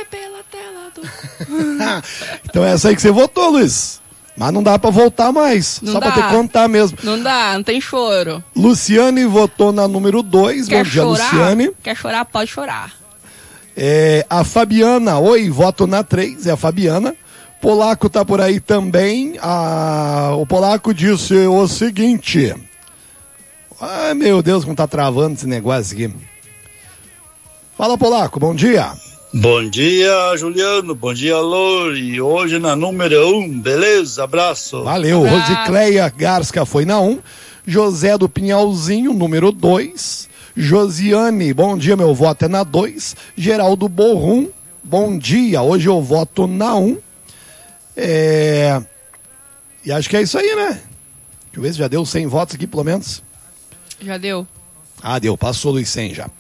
vai pela tela do... Então é essa aí que você votou, Luiz. Mas não dá pra voltar mais. Não só dá. Pra ter que contar mesmo. Não dá, não tem choro. Luciane votou na número 2. Bom dia, Luciane. Quer chorar? Pode chorar. A Fabiana, oi, voto na 3, é a Fabiana. Polaco tá por aí também. O Polaco disse o seguinte. Ai, meu Deus, como tá travando esse negócio aqui. Fala, Polaco, bom dia. Bom dia, Juliano. Bom dia, Lori. Hoje na número 1, beleza? Abraço. Valeu. Rosicléia Garska foi na 1. José do Pinhalzinho, número 2. Josiane, bom dia, meu voto é na 2. Geraldo Borrum, bom dia. Hoje eu voto na 1. E acho que é isso aí, né? Deixa eu ver se já deu 100 votos aqui, pelo menos. Já deu. Ah, deu. Passou dos 100 já.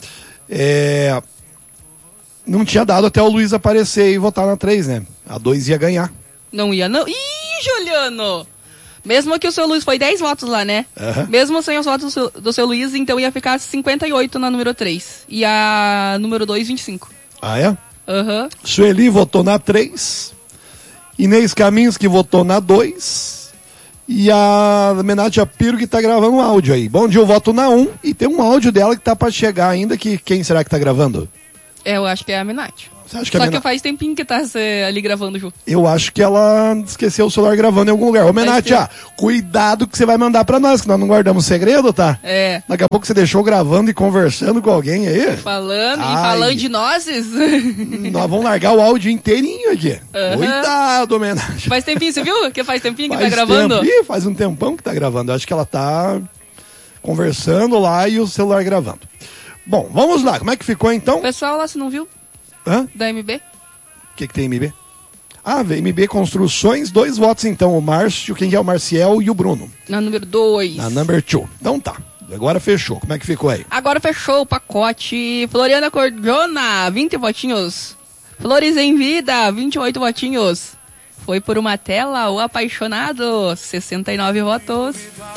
Não tinha dado até o Luiz aparecer e votar na 3, né? A 2 ia ganhar. Não ia, não. Ih, Juliano! Mesmo que o seu Luiz foi 10 votos lá, né? Uhum. Mesmo sem os votos do seu Luiz, então ia ficar 58 na número 3. E a número 2, 25. Ah, é? Aham. Sueli votou na 3. Inês Kaminski votou na 2. E a Menatia Piro que tá gravando um áudio aí. Bom dia, eu voto na 1. E tem um áudio dela que tá pra chegar ainda. Que quem será que tá gravando? Eu acho que é a Menati. Você acha que Só que faz tempinho que tá ali gravando, Ju. Eu acho que ela esqueceu o celular gravando em algum lugar. Ô, Menatia, cuidado que você vai mandar pra nós, que nós não guardamos segredo, tá? Daqui a pouco você deixou gravando e conversando com alguém aí. Falando de nozes. Nós vamos largar o áudio inteirinho aqui. Uhum. Cuidado, Menatia. Faz tempinho, você viu? Que faz tempinho que tá gravando? Faz um tempão que tá gravando. Eu acho que ela tá conversando lá e o celular gravando. Bom, vamos lá. Como é que ficou então? Pessoal lá, você não viu? Hã? Da MB? O que tem MB? MB Construções, 2 votos então. O Márcio, quem é o Marciel e o Bruno. Na número 2. Na number 2. Então tá. Agora fechou. Como é que ficou aí? Agora fechou o pacote. Floriana Cordona, 20 votinhos. Flores em Vida, 28 votinhos. Foi por uma tela o apaixonado, 69 votos.